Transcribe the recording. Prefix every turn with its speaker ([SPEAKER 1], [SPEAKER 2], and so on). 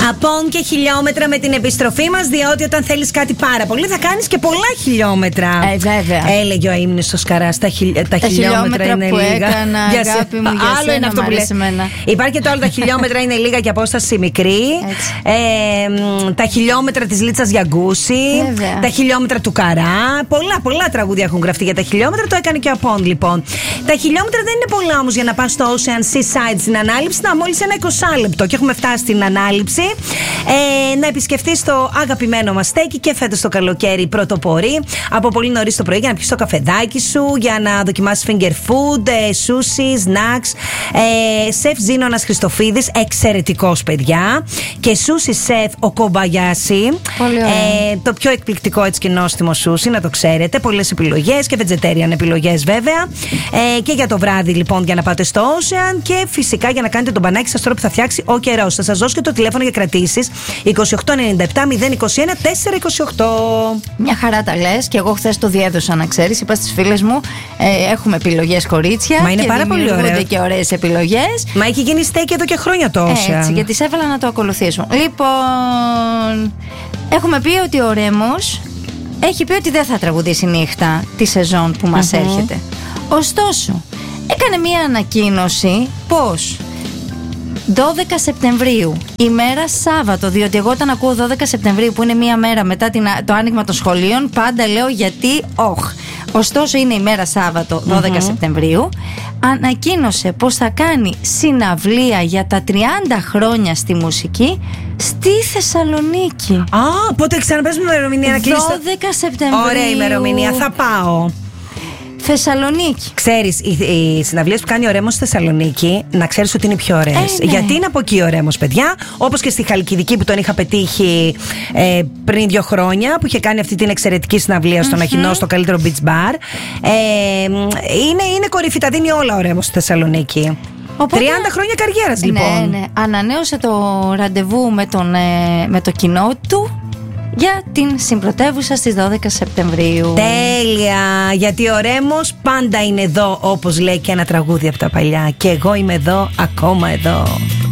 [SPEAKER 1] Απόν και χιλιόμετρα με την επιστροφή μας, διότι όταν θέλεις κάτι πάρα πολύ θα κάνεις και πολλά χιλιόμετρα.
[SPEAKER 2] Βέβαια.
[SPEAKER 1] Έλεγε ο ύμνος στο Σκαράς, τα χιλιόμετρα είναι
[SPEAKER 2] που
[SPEAKER 1] λίγα.
[SPEAKER 2] Έκανα, αγάπη μου, για
[SPEAKER 1] άλλο είναι αυτό που λέει. Υπάρχει και το άλλο, τα χιλιόμετρα είναι λίγα και απόσταση μικρή. Τα χιλιόμετρα της Λίτσας Γιαγκούση. Τα χιλιόμετρα του Καρά. Πολλά τραγούδια έχουν γραφτεί για τα χιλιόμετρα. Το έκανε και ο Απόν, λοιπόν. Τα χιλιόμετρα δεν είναι πολλά όμως για να πας στο Ocean Seaside στην ανάληψη. Να, μόλις ένα 20 λεπτό και έχουμε φτάσει στην ανάληψη. Να επισκεφτείς το αγαπημένο μας στέκι και φέτος το καλοκαίρι πρωτοπορεί από πολύ νωρίς το πρωί για να πιεις το καφεδάκι σου, για να δοκιμάσεις finger food, sushi, snacks. Σεφ Ζήνωνας Χριστοφίδης, εξαιρετικός, παιδιά. Και σούσι σεφ ο Κομπαγιάση. Το πιο εκπληκτικό έτσι και νόστιμο σούσι, να το ξέρετε. Πολλές επιλογές και vegetarian επιλογές, βέβαια. Και για το βράδυ, λοιπόν, για να πάτε στο Ocean. Και φυσικά για να κάνετε τον μπανάκι σας τώρα που θα φτιάξει ο καιρός. Θα σας δώσω και το τηλέφωνο για κρατήσεις. 2897 021 428.
[SPEAKER 2] Μια χαρά τα λες. Και εγώ χθες το διέδωσα, να ξέρεις. Είπα στις φίλες μου, έχουμε επιλογές, κορίτσια.
[SPEAKER 1] Μα είναι πάρα πολύ ωραίο.
[SPEAKER 2] Και ωραίες επιλογές.
[SPEAKER 1] Μα έχει γίνει στέκι εδώ και χρόνια το Ocean.
[SPEAKER 2] Έτσι, γιατί σε έβαλα να το ακολουθήσουν. Λοιπόν, έχουμε πει ότι ο Ρέμος έχει πει ότι δεν θα τραγουδήσει νύχτα τη σεζόν που μας έρχεται. Ωστόσο, έκανε μια ανακοίνωση πως 12 Σεπτεμβρίου, ημέρα Σάββατο, διότι εγώ όταν ακούω 12 Σεπτεμβρίου που είναι μία μέρα μετά το άνοιγμα των σχολείων, πάντα λέω γιατί Ωστόσο είναι ημέρα Σάββατο 12 Σεπτεμβρίου, ανακοίνωσε πως θα κάνει συναυλία για τα 30 χρόνια στη μουσική στη Θεσσαλονίκη.
[SPEAKER 1] Πότε ξαναπέσουμε ημερομηνία να κλείσει?
[SPEAKER 2] 12 Σεπτεμβρίου.
[SPEAKER 1] Ωραία ημερομηνία, θα πάω.
[SPEAKER 2] Θεσσαλονίκη.
[SPEAKER 1] Ξέρεις, οι συναυλίες που κάνει ο Ρέμος στη Θεσσαλονίκη, να ξέρεις ότι είναι οι πιο ωραίες.
[SPEAKER 2] Ναι.
[SPEAKER 1] Γιατί είναι από εκεί ο Ρέμος, παιδιά. Όπως και στη Χαλκιδική που τον είχα πετύχει πριν 2 χρόνια, που είχε κάνει αυτή την εξαιρετική συναυλία στον Αχινό, στο καλύτερο beach bar. Είναι κορυφή, τα δίνει όλα ο Ρέμος στη Θεσσαλονίκη. Οπότε, 30 χρόνια καριέρας, λοιπόν.
[SPEAKER 2] Ναι. Ανανέωσε το ραντεβού με το κοινό του για την συμπρωτεύουσα στις 12 Σεπτεμβρίου.
[SPEAKER 1] Τέλεια! Γιατί ο Ρέμος πάντα είναι εδώ, όπως λέει και ένα τραγούδι από τα παλιά. Και εγώ είμαι εδώ, ακόμα εδώ.